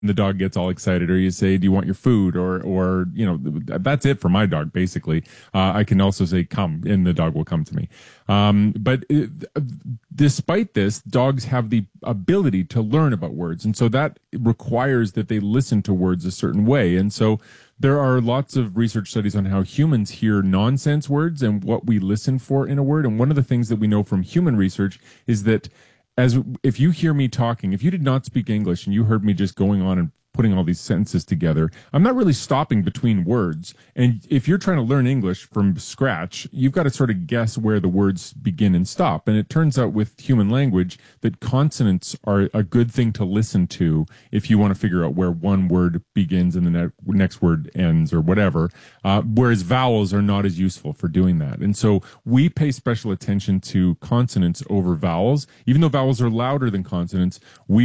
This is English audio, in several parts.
the dog gets all excited, or you say, do you want your food? Or, that's it for my dog, basically. I can also say, come, and the dog will come to me. But despite this, dogs have the ability to learn about words. And so that requires that they listen to words a certain way. And so there are lots of research studies on how humans hear nonsense words and what we listen for in a word. And one of the things that we know from human research is that if you hear me talking, if you did not speak English and you heard me just going on and putting all these sentences together, I'm not really stopping between words. And if you're trying to learn English from scratch, you've got to sort of guess where the words begin and stop. And it turns out with human language that consonants are a good thing to listen to if you want to figure out where one word begins and the next word ends or whatever, whereas vowels are not as useful for doing that. And so we pay special attention to consonants over vowels. Even though vowels are louder than consonants,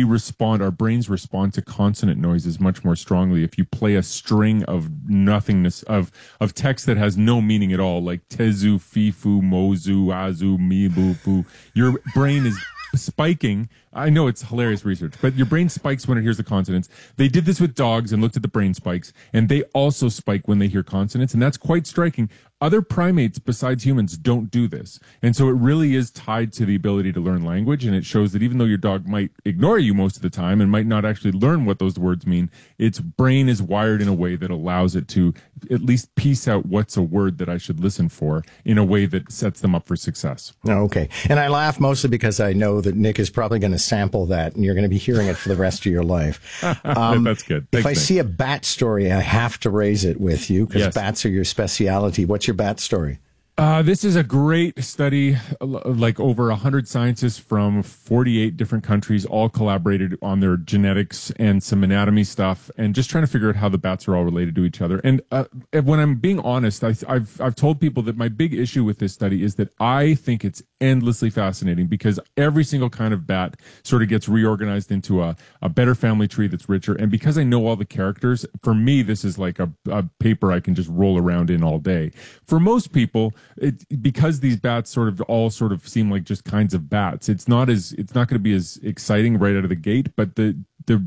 our brains respond to consonant noises much more strongly. If you play a string of nothingness of text that has no meaning at all, like tezu, fifu, mozu, azu, mibu, fu, your brain is spiking. I know it's hilarious research, but your brain spikes when it hears the consonants. They did this with dogs and looked at the brain spikes, and they also spike when they hear consonants, and that's quite striking. Other primates besides humans don't do this. And so it really is tied to the ability to learn language. And it shows that even though your dog might ignore you most of the time and might not actually learn what those words mean, its brain is wired in a way that allows it to at least piece out what's a word that I should listen for in a way that sets them up for success. Okay. And I laugh mostly because I know that Nick is probably going to sample that and you're going to be hearing it for the rest of your life. That's good. Thanks, if I Nick. see a bat story, I have to raise it with you because bats are your speciality. What's your bat story? This is a great study, like over 100 scientists from 48 different countries all collaborated on their genetics and some anatomy stuff and just trying to figure out how the bats are all related to each other. And when I'm being honest, I've told people that my big issue with this study is that I think it's endlessly fascinating because every single kind of bat sort of gets reorganized into a better family tree that's richer. And because I know all the characters, for me, this is like a paper I can just roll around in all day. For most people, because these bats sort of seem like just kinds of bats, it's not going to be as exciting right out of the gate. But the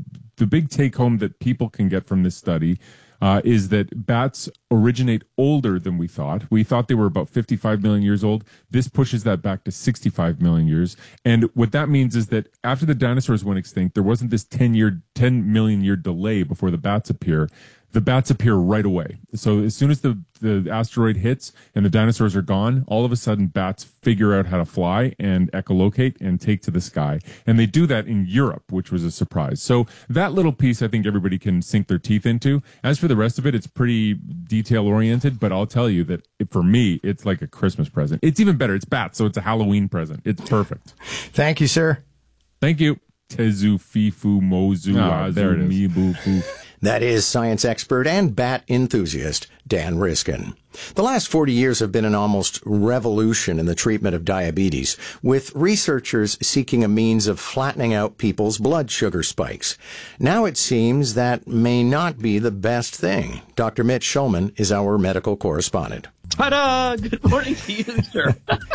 big take home that people can get from this study is that bats originate older than we thought. We thought they were about 55 million years old. This pushes that back to 65 million years. And what that means is that after the dinosaurs went extinct, there wasn't this 10 million year delay before the bats appear. The bats appear right away. So as soon as the asteroid hits and the dinosaurs are gone, all of a sudden bats figure out how to fly and echolocate and take to the sky. And they do that in Europe, which was a surprise. So that little piece I think everybody can sink their teeth into. As for the rest of it, it's pretty detail oriented, but I'll tell you that for me, it's like a Christmas present. It's even better. It's bats, so it's a Halloween present. It's perfect. Thank you, sir. Thank you. Tezu, fifu, mozu, azu, there it is. mibu, fu. That is science expert and bat enthusiast Dan Riskin. The last 40 years have been an almost revolution in the treatment of diabetes, with researchers seeking a means of flattening out people's blood sugar spikes. Now it seems that may not be the best thing. Dr. Mitch Schulman is our medical correspondent. Ta-da! Good morning to you, sir.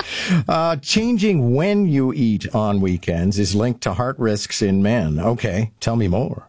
Changing when you eat on weekends is linked to heart risks in men. Okay, tell me more.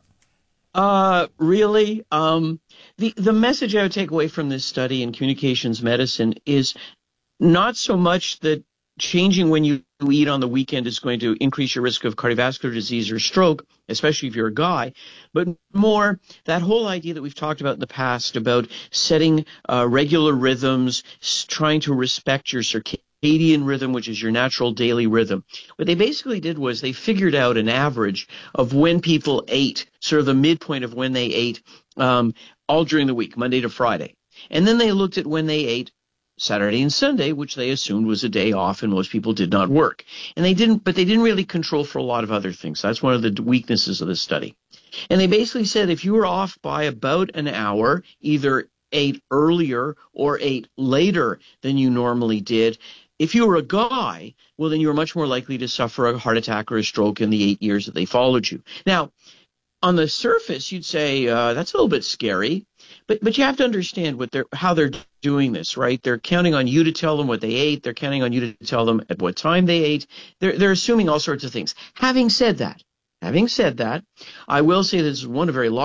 Really? The message I would take away from this study in communications medicine is not so much that changing when you eat on the weekend is going to increase your risk of cardiovascular disease or stroke, especially if you're a guy, but more that whole idea that we've talked about in the past about setting regular rhythms, trying to respect your circadian rhythm, which is your natural daily rhythm. What they basically did was they figured out an average of when people ate, sort of the midpoint of when they ate, all during the week, Monday to Friday. And then they looked at when they ate Saturday and Sunday, which they assumed was a day off and most people did not work. And they didn't really control for a lot of other things. That's one of the weaknesses of the study. And they basically said if you were off by about an hour, either ate earlier or ate later than you normally did, if you were a guy, well, then you were much more likely to suffer a heart attack or a stroke in the 8 years that they followed you. Now, on the surface, you'd say that's a little bit scary, but you have to understand how they're doing this, right? They're counting on you to tell them what they ate. They're counting on you to tell them at what time they ate. They're assuming all sorts of things. Having said that, Having said that, I will say this is one very large